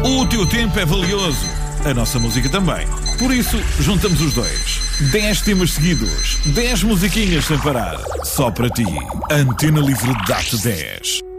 O teu tempo é valioso, a nossa música também. Por isso, juntamos os dois. 10 temas seguidos, 10 musiquinhas sem parar. Só para ti. Antena Livre dá-te 10.